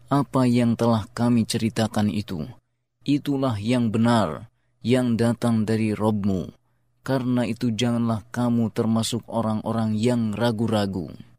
Apa yang telah kami ceritakan itulah yang benar, yang datang dari Rabb-Mu. Karena itu janganlah kamu termasuk orang-orang yang ragu-ragu.